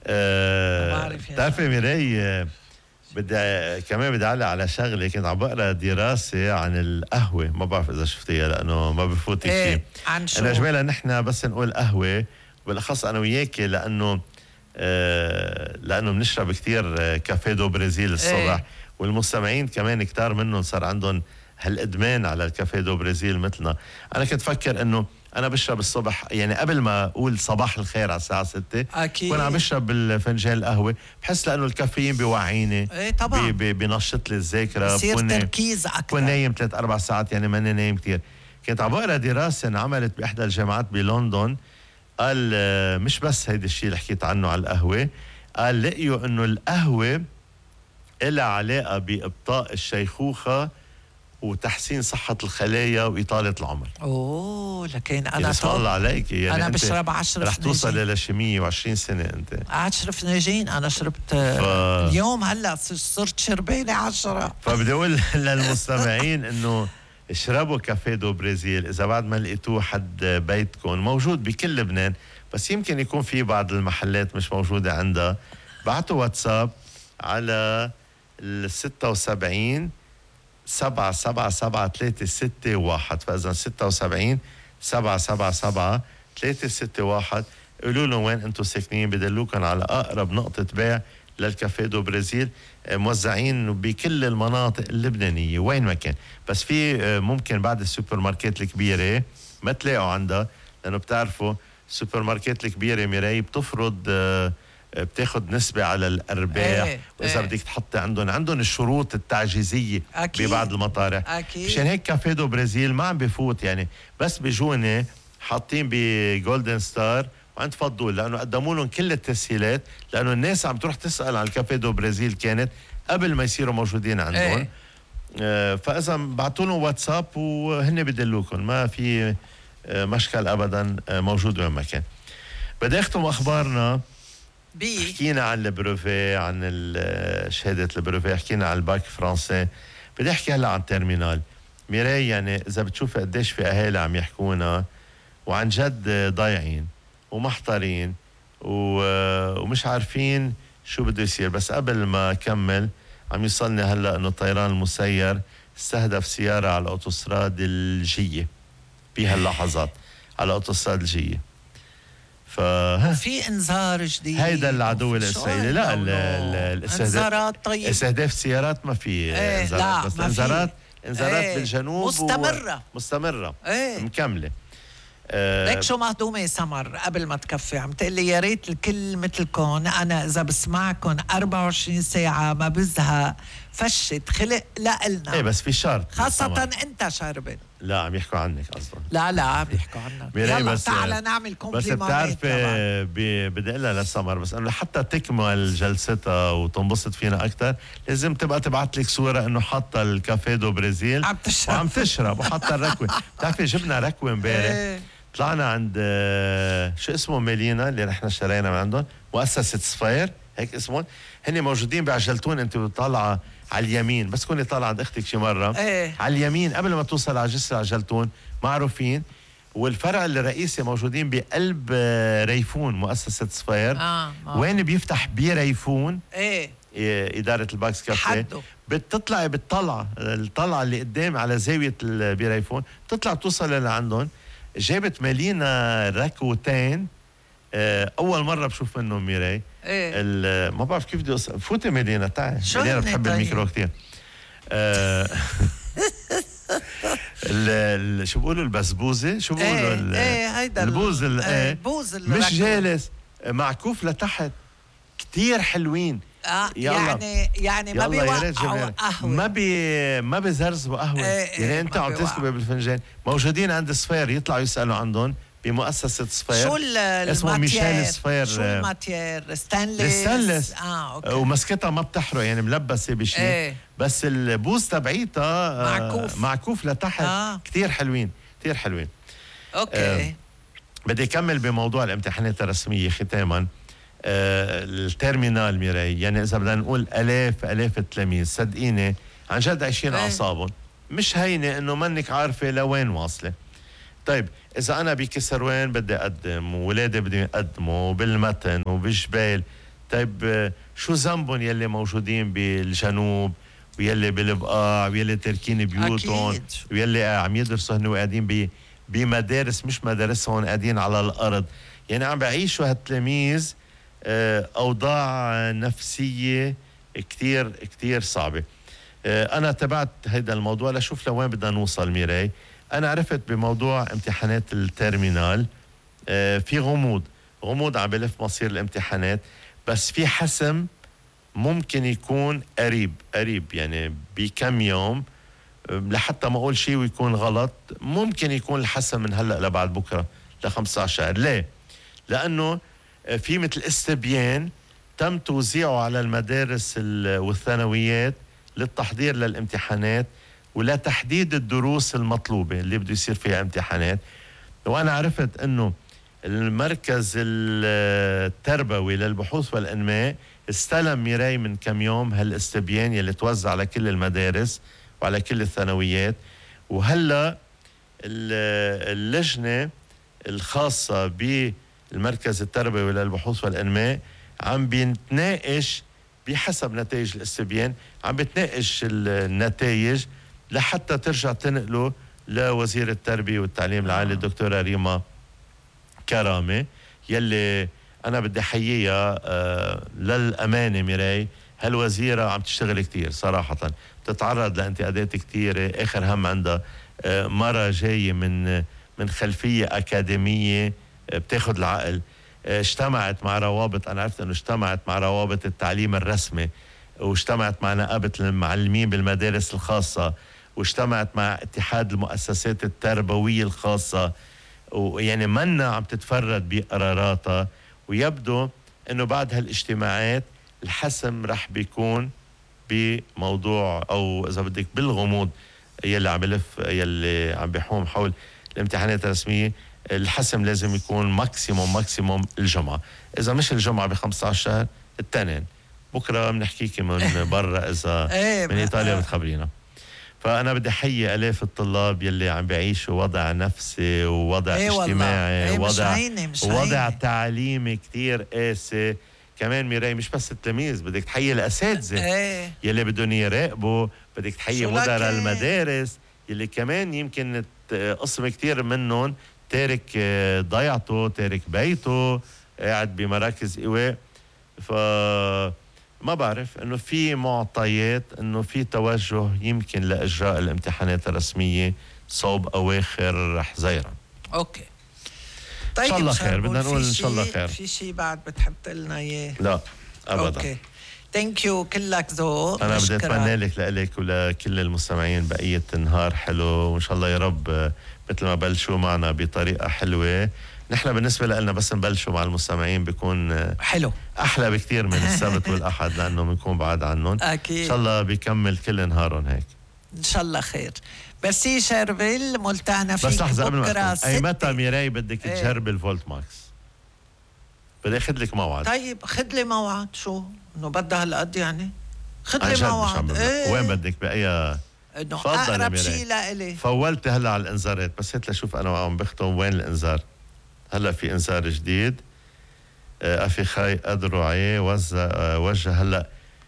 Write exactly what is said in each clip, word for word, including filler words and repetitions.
أه بتعرفي ميراي، أه بدي كمان بدي اعلق على شغله. كنت عم بقرا دراسه عن القهوه، ما بعرف اذا شفتيها لانه ما بفوتك ايه شيء. عن شو؟ انا اجمالا نحن بس نقول قهوه، بالاخص انا وياكي، لانه آه لانه بنشرب كثير كافيه دو برازيل الصبح. ايه. والمستمعين كمان كتار منهم صار عندهم هالادمان على الكافيه دو برازيل مثلنا. انا كنت فكر انه انا بشرب الصبح، يعني قبل ما اقول صباح الخير على الساعه ستة اكيد كون عم بشرب الفنجان القهوه، بحس لانه الكافيين بيوعيني. ايه طبعا، بي بينشط لي الذاكره، بصير تركيز اكثر، بكون نايم ثلاث اربع ساعات، يعني ماني نايم كثير. كنت عم بقرا دراسه انعملت باحدى الجامعات بلندن، قال مش بس هيدا الشيء اللي حكيت عنه على القهوه، قال لقيوا انه القهوه لها علاقه بابطاء الشيخوخه وتحسين صحة الخلايا وإطالة العمر. اوه لكن انا اسم الله عليك، يعني انا بشرب عشرة رح توصل إلى شي مية وعشرين سنة انت. عشرة فناجين انا شربت ف... اليوم هلا صرت شربانة عشرة. فبدي اقول للمستمعين انه اشربوا كافيه دو برازيل اذا بعد ما لقيتوه حد بيتكم، موجود بكل لبنان، بس يمكن يكون في بعض المحلات مش موجودة عندها. بعتوا واتساب على الستة وسبعين سبعة سبعة سبعة ثلاثة ستة واحد، فإذا ستة وسبعين سبعة سبعة سبعة ثلاثة ستة واحد، قولوا لهم وين أنتم ساكنين، بدلوكم على أقرب نقطة بيع للكافيه دو برازيل. موزعين بكل المناطق اللبنانية وين ما كان، بس في ممكن بعد السوبر ماركت الكبيرة ما تلاقوا عندها، لأنه بتعرفوا السوبر ماركت الكبيرة ميراي بتفرض بتاخد نسبة على الأرباح. ايه وإذا ايه بدك تحطي عندهم عندهم الشروط التعجيزية ببعض المطارح. مشان هيك كافيه دو برازيل ما عم بفوت، يعني بس بيجوني حاطين بجولدن ستار وعند فضول، لأنه قدموا لهم كل التسهيلات، لأنه الناس عم تروح تسأل عن الكافيه دو برازيل كانت قبل ما يصيروا موجودين عندهم. ايه. آه فإذا بعتوا لهم واتساب وهن بدلوكم، ما في آه مشكل أبدا، آه موجود وين ما كان. بدي أختم أخبارنا. بي. حكينا عن البروفي، عن شهادة البروفي، حكينا عن الباك فرنسي. بدي احكي هلا عن الترمينال ميراي. يعني اذا بتشوف قديش في اهالي عم يحكونا وعن جد ضايعين ومحتارين ومش عارفين شو بده يصير. بس قبل ما اكمل، عم يوصلني هلا انه الطيران المسير استهدف سيارة على الاوتوستراد الجية بهاللحظات، على الاوتوستراد الجية. ف في انذار جديد، هيدا العدو الاسرائيلي. لا الاستهداف، طيب استهداف سيارات ما في ايه انذارات، بس انذارات انذارات ايه بالجنوب مستمرة و... مستمرة ايه مكملة. ليك شو مهضومة سمر قبل ما تكفي عم تقلي يا ريت الكل مثلكم. انا اذا بسمعكم أربعة وعشرين ساعة ما بزهق، فشت خلق لنا. ايه بس في شرط، خاصة انت شربن. لا عم يحكوا عنك اصلا. لا لا عم يحكوا عنك. يلا بس تعال نعمل كومبليمنت. بس بتعرفي بدي اقول لها لسمر، بس انه لحتى تكمل جلستها وتنبسط فينا اكثر لازم تبقى تبعت لك صورة انه حاطه الكافيه دو برازيل عم تشرب وعم تشرب وحاطه الركوه. بتعرفي جبنا ركوه امبارح، طلعنا عند شو اسمه ميلينا اللي نحن اشترينا من عندهم، مؤسسة صفير هيك اسمهم. هن موجودين بعجلتون، انت بتطلع على اليمين، بس كوني طالعه عند اختك شي مره ايه. على اليمين قبل ما توصل على جسر عجلتون، معروفين. والفرع الرئيسي موجودين بقلب ريفون مؤسسة صفير. آه. آه. وين بيفتح بريفون ايه إدارة الباكس كافيه، بتطلعي بالطلعة الطلعة اللي قدام على زاوية بريفون، بتطلع توصل لعندهم. جابت مالينا ركوتين، اول مره بشوف منهم ميراي. ايه ما بعرف كيف بدي أص... فوتي مالينا تعال، مالينا بتحب طيب. الميكرو كثير. آه ال... شو بقولوا البسبوزه، شو بقولوا ايه ال... ايه هيدا البوز ال... ايه البوز مش جالس، معكوف لتحت، كتير حلوين. آه يعني يعني ما بيوقعوا قهوه، ما بي ما بيزرزوا قهوه. ايه يعني ايه انت عم تسكبي بالفنجان. موجودين عند صفير، يطلعوا يسالوا عندهم بمؤسسة صفير. شو اسمه ميشيل صفير. شو الماتير؟ ستانلس. ستانلس. اه اوكي. ومسكتها ما بتحرق، يعني ملبسه بشيء. ايه. بس البوز تبعيتها معكوف معكوف لتحت. آه. كتير حلوين كتير حلوين. اوكي. آه بدي اكمل بموضوع الامتحانات الرسميه ختاما. آه الترمينال ميراي، يعني اذا بدنا نقول الاف الاف التلاميذ، صدقيني عن جد عايشين اعصابهم. مش هينه انه منك عارفه لوين واصله. طيب إذا أنا بكسروان بدي أقدم وولادي بدي يقدموا بالمتن وبالجبال، طيب شو ذنبهم يلي موجودين بالجنوب ويلي بالبقاع ويلي تركين بيوتهم ويلي عم يدرسوا هن وقاعدين بمدارس مش مدارسهم قاعدين على الارض؟ يعني عم بعيشوا هالتلاميذ اوضاع نفسيه كتير كتير صعبه. انا تبعت هيدا الموضوع لشوف لوين بدنا نوصل. ميراي، انا عرفت بموضوع امتحانات الترمينال في غموض غموض عم بلف مصير الامتحانات، بس في حسم ممكن يكون قريب قريب يعني بكم يوم، لحتى ما اقول شيء ويكون غلط. ممكن يكون الحسم من هلا لبعد بكره ل خمسة عشر شهر. ليه؟ لانه في مثل استبيان تم توزيعه على المدارس والثانويات للتحضير للامتحانات ولتحديد الدروس المطلوبه اللي بده يصير فيها امتحانات. وانا عرفت انه المركز التربوي للبحوث والانماء استلم ميراي من كم يوم هالاستبيان يلي توزع على كل المدارس وعلى كل الثانويات، وهلا اللجنه الخاصه بالمركز التربوي للبحوث والانماء عم بيتناقش بحسب نتائج الاستبيان، عم بتناقش النتائج لحتى ترجع تنقله لوزير التربيه والتعليم العالي الدكتوره ريما كرامه، يلي انا بدي احييها آه للامانه. ميراي، هالوزيره عم تشتغل كتير صراحه، بتتعرض لانتقادات كتيره. اخر هم عندها آه مره جايه من من خلفيه اكاديميه آه بتاخذ العقل. آه اجتمعت مع روابط، انا عرفت انه اجتمعت مع روابط التعليم الرسمي، واجتمعت مع نقابه المعلمين بالمدارس الخاصه، واجتمعت مع اتحاد المؤسسات التربويه الخاصه، ويعني منا عم تتفرد بقراراتها. ويبدو انه بعد هالاجتماعات الحسم رح بيكون بموضوع، او اذا بدك بالغموض يلي عم بلف يلي عم بيحوم حول الامتحانات الرسميه. الحسم لازم يكون ماكسيموم ماكسيموم الجمعه، اذا مش الجمعه ب خمسة عشر شهر التنين. بكره بنحكيكي من برا اذا من ايطاليا بتخبرينا. فأنا بدي أحيي آلاف الطلاب يلي عم بيعيشوا وضع نفسي ووضع ايه اجتماعي ايه ووضع مش عيني مش ووضع عيني. تعليمي كتير قاسي. كمان ميراي، مش بس التلاميذ، بدك تحيي الأساتذة ايه. يلي بدهم يراقبوا، بدك تحيي مدراء المدارس يلي كمان يمكن قسم كتير منهم تارك ضيعته، تارك بيته، قاعد بمراكز إيواء. ف ما بعرف انه في معطيات انه في توجه يمكن لاجراء الامتحانات الرسميه صوب اواخر حزيران. اوكي طيب، ان شاء الله خير. بدنا نقول ان شاء الله خير. في شيء بعد بتحط لنا اياه؟ لا ابدا. اوكي ثانك يو، كلك ذوق. انا بدي اتمنى لك لك ولكل المستمعين بقيه نهار حلو، وان شاء الله يا رب مثل ما بلشوا معنا بطريقه حلوه. نحن بالنسبة لنا بس نبلشوا مع المستمعين بيكون حلو أحلى بكتير من السبت والأحد، لأنه بنكون بعاد عنهم. أكيد. إن شاء الله بيكمل كل نهارهم هيك إن شاء الله خير. بس شارفيل ملتقنا فيك بس لحظة بكرة أي متى ميراي بدك ايه؟ تجرب الفولت ماكس؟ بدي أخذ لك موعد. طيب خذ لي موعد. شو إنه بدها هالقد يعني؟ خذ لي موعد. ايه؟ وين بدك بأي؟ إنه أقرب شيء لإلي. فولت هلا على الإنذارات، بس هات لشوف أنا وعم بختم وين الإنذار. هلا في انذار جديد. أفي خاي أدرعي وزع وجه هلا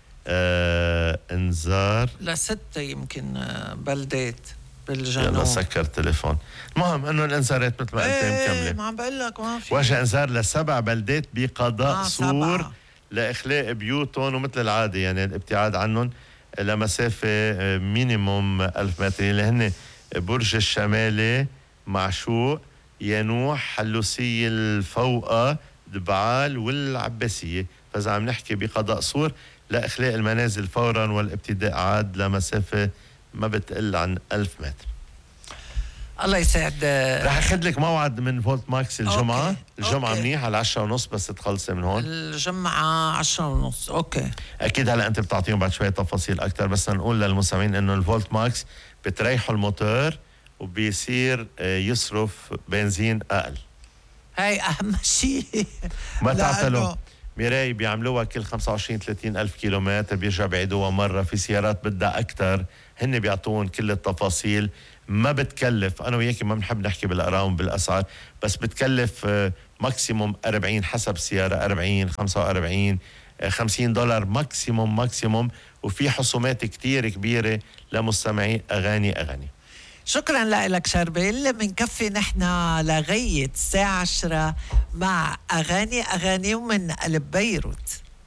آه انذار لستة يمكن بلدات بالجنوب. يلا سكر تليفون. المهم انه الانذارات مثل ما قلت ايه مكمله. ما عم بقول لك ما في. وجه انذار لسبع بلدات بقضاء آه سور سبعة. لاخلاء بيوتهم، ومثل العاده يعني الابتعاد عنهم لمسافه مينيموم ألف متر، اللي هن برج الشمالي، معشوق، ينوح، حلوسية الفوقة، دبعال والعباسية. فإذا عم نحكي بقضاء سور لإخلاء المنازل فورا والابتداء عاد لمسافة ما بتقل عن ألف متر. الله يسعد. رح أخذ لك موعد من فولت ماكس الجمعة. أوكي. الجمعة أوكي. منيح على عشرة ونص بس تخلصي من هون. الجمعة عشرة ونص. أوكي أكيد هلأ أنت بتعطيهم بعد شوية تفاصيل أكتر، بس نقول للمستمعين إنه الفولت ماكس بتريحوا الموتور وبيصير يصرف بنزين أقل. هاي أهم شيء. ما تعتلوا ميراي بيعملوها كل خمسة وعشرين ثلاثين ألف كيلومتر، بيرجع بيعيدوها مرة. في سيارات بدها أكتر، هن بيعطون كل التفاصيل. ما بتكلف، أنا وياكي ما بنحب نحكي بالأرقام بالأسعار، بس بتكلف ماكسيموم أربعين حسب السيارة، أربعين خمسة وأربعين خمسين دولار ماكسيموم ماكسيموم، وفي حصومات كتير كبيرة لمستمعي أغاني أغاني. شكرا لك شربل. منكفي نحن لغاية الساعة عشرة مع أغاني أغاني ومن قلب بيروت.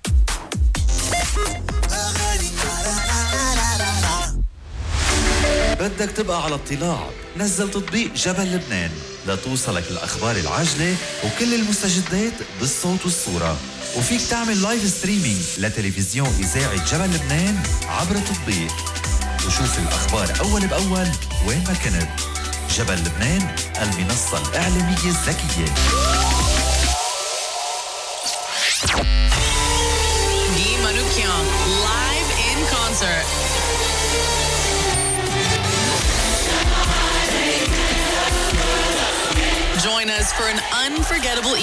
بدك تبقى على اطلاع؟ نزل تطبيق جبل لبنان لتوصلك الأخبار العاجلة وكل المستجدات بالصوت والصورة، وفيك تعمل لايف ستريمينج لتلفزيون إذاعة جبل لبنان عبر التطبيق، وشوف الأخبار أول بأول وين ما كنت. جبل لبنان، المنصة الإعلامية الذكية. Guy Manoukian, live in concert. Join us for an unforgettable